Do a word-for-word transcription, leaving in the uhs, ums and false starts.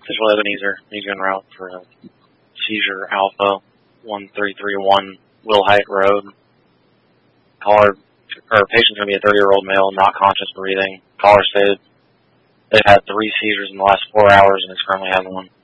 Central Ebenezer, needs en route for a seizure Alpha one three three one Wilhite Road. Caller, or patient's going to be a thirty-year-old male, not conscious, breathing. Caller stated they've had three seizures in the last four hours and is currently having one.